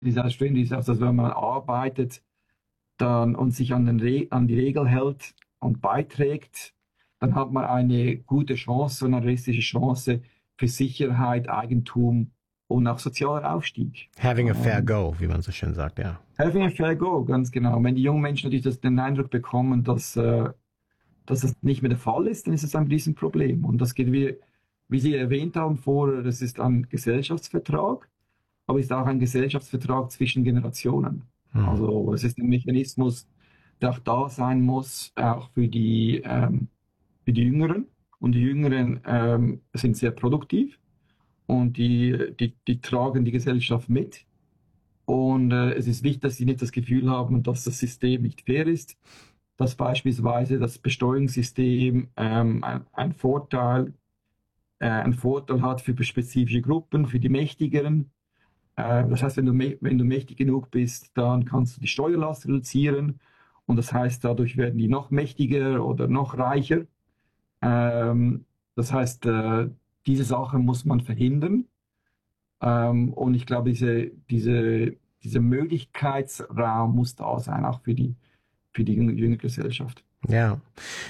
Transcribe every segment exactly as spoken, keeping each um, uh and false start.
die selbstverständlich ist, also, dass wenn man arbeitet dann, und sich an, den Re- an die Regel hält und beiträgt, dann hat man eine gute Chance, eine realistische Chance für Sicherheit, Eigentum und auch sozialer Aufstieg. Having a fair Ähm, go, wie man so schön sagt, ja. Having a fair go, ganz genau. Wenn die jungen Menschen natürlich das, den Eindruck bekommen, dass, äh, dass das nicht mehr der Fall ist, dann ist es ein Riesenproblem. Und das geht, wie, wie Sie erwähnt haben vorher, das ist ein Gesellschaftsvertrag, aber es ist auch ein Gesellschaftsvertrag zwischen Generationen. Hm. Also es ist ein Mechanismus, der auch da sein muss, auch für die, ähm, für die Jüngeren. Und die Jüngeren ähm, sind sehr produktiv und die, die, die tragen die Gesellschaft mit. Und äh, es ist wichtig, dass sie nicht das Gefühl haben, dass das System nicht fair ist, dass beispielsweise das Besteuerungssystem ähm, ein, ein Vorteil, äh, einen Vorteil hat für spezifische Gruppen, für die Mächtigeren. Äh, das heißt, wenn du, mä- wenn du mächtig genug bist, dann kannst du die Steuerlast reduzieren. Und das heißt, dadurch werden die noch mächtiger oder noch reicher. Ähm, das heißt, äh, diese Sache muss man verhindern. Ähm, und ich glaube, diese, diese, dieser Möglichkeitsraum muss da sein, auch für die, für die jüngere jüngere Gesellschaft. Ja.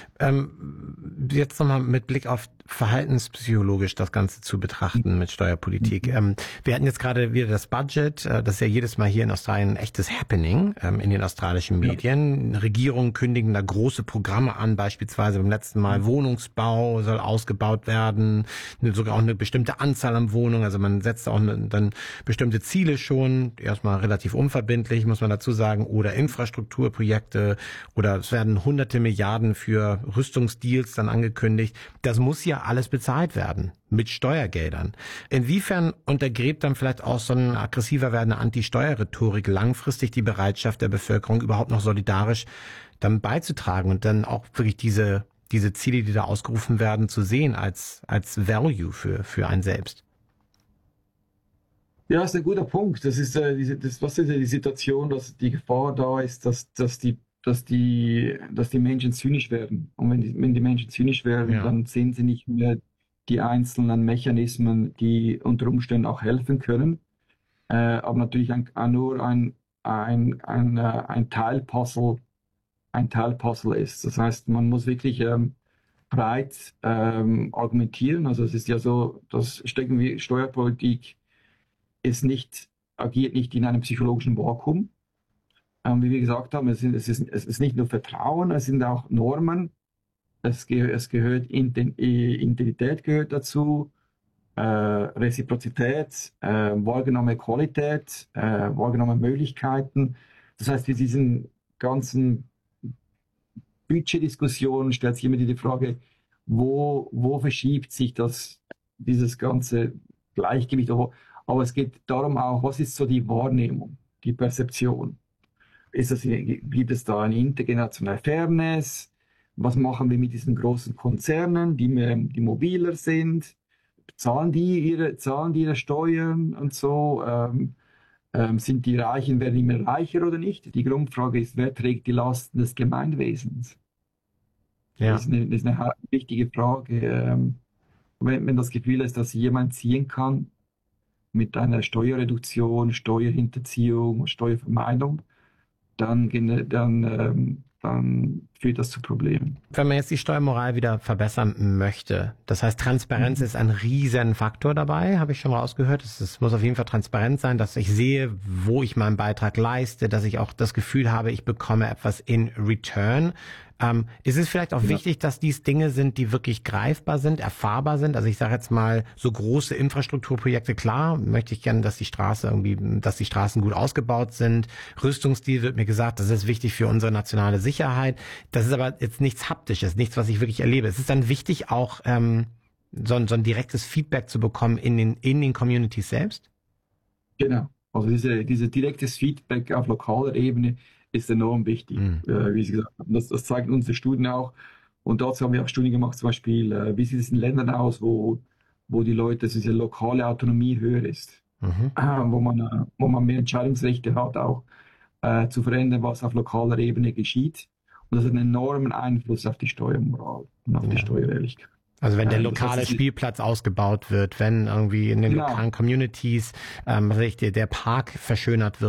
Ähm, jetzt nochmal mit Blick auf verhaltenspsychologisch das Ganze zu betrachten mit Steuerpolitik. Mhm. Ähm, wir hatten jetzt gerade wieder das Budget, äh, das ist ja jedes Mal hier in Australien ein echtes Happening ähm, in den australischen Medien. Ja. Regierungen kündigen da große Programme an, beispielsweise beim letzten Mal mhm. Wohnungsbau soll ausgebaut werden, sogar auch eine bestimmte Anzahl an Wohnungen, also man setzt auch eine, dann bestimmte Ziele schon, erstmal relativ unverbindlich, muss man dazu sagen, oder Infrastrukturprojekte, oder es werden hunderte Milliarden für Rüstungsdeals dann angekündigt. Das muss ja alles bezahlt werden mit Steuergeldern. Inwiefern untergräbt dann vielleicht auch so ein aggressiver werdende Anti-Steuer-Rhetorik langfristig die Bereitschaft der Bevölkerung, überhaupt noch solidarisch dann beizutragen und dann auch wirklich diese diese Ziele, die da ausgerufen werden, zu sehen als als Value für für einen selbst? Ja, das ist ein guter Punkt. Das ist äh, diese, das, was ist die Situation, dass die Gefahr da ist, dass, dass die dass die, dass die Menschen zynisch werden. Und wenn die, wenn die Menschen zynisch werden, Ja. dann sehen sie nicht mehr die einzelnen Mechanismen, die unter Umständen auch helfen können. Äh, aber natürlich ein, ein, nur ein, ein, ein, äh, ein Teilpuzzle, ein Teilpuzzle ist. Das heißt, man muss wirklich ähm, breit ähm, argumentieren. Also es ist ja so, dass stecken wir Steuerpolitik ist nicht, agiert nicht in einem psychologischen Vakuum. Ähm, wie wir gesagt haben, es, sind, es, ist, es ist nicht nur Vertrauen, es sind auch Normen. Es, ge es gehört Inten Integrität gehört dazu, äh, Reziprozität, äh, wahrgenommene Qualität, äh, wahrgenommene Möglichkeiten. Das heißt, für diesen ganzen Budgetdiskussionen stellt sich immer die Frage, wo, wo verschiebt sich das, dieses ganze Gleichgewicht? Aber es geht darum auch, was ist so die Wahrnehmung, die Perzeption? Ist das, gibt es da eine intergenerationale Fairness? Was machen wir mit diesen großen Konzernen, die, mehr, die mobiler sind? Zahlen die ihre, zahlen die ihre Steuern und so? Ähm, ähm, sind die Reichen, werden immer reicher oder nicht? Die Grundfrage ist, wer trägt die Lasten des Gemeinwesens? Ja. Das ist eine, das ist eine wichtige Frage. Ähm, wenn, wenn das Gefühl ist, dass jemand ziehen kann mit einer Steuerreduktion, Steuerhinterziehung, Steuervermeidung, dann, dann, ähm, dann führt das zu Problemen. Wenn man jetzt die Steuermoral wieder verbessern möchte, das heißt, Transparenz mhm. ist ein riesen Faktor dabei, habe ich schon rausgehört. Es, es muss auf jeden Fall transparent sein, dass ich sehe, wo ich meinen Beitrag leiste, dass ich auch das Gefühl habe, ich bekomme etwas in return. Ähm, ist es vielleicht auch ja. wichtig, dass dies Dinge sind, die wirklich greifbar sind, erfahrbar sind? Also ich sage jetzt mal, so große Infrastrukturprojekte, klar, möchte ich gerne, dass die Straße irgendwie, dass die Straßen gut ausgebaut sind. Rüstungsdeal wird mir gesagt, das ist wichtig für unsere nationale Sicherheit. Das ist aber jetzt nichts Haptisches, nichts, was ich wirklich erlebe. Es ist dann wichtig, auch ähm, so, ein, so ein direktes Feedback zu bekommen in den, in den Communities selbst? Genau. Also diese, diese direktes Feedback auf lokaler Ebene ist enorm wichtig, mhm. äh, wie Sie gesagt haben. Das, das zeigen unsere Studien auch. Und dazu haben wir auch Studien gemacht, zum Beispiel, äh, wie sieht es in Ländern aus, wo, wo die Leute, also diese lokale Autonomie höher ist, mhm. äh, wo, man, äh, wo man mehr Entscheidungsrechte hat, auch äh, zu verändern, was auf lokaler Ebene geschieht. Und das hat einen enormen Einfluss auf die Steuermoral und auf ja. die Steuerehrlichkeit. Also wenn der lokale das heißt, Spielplatz ausgebaut wird, wenn irgendwie in den genau. lokalen Communities ähm, der Park verschönert wird,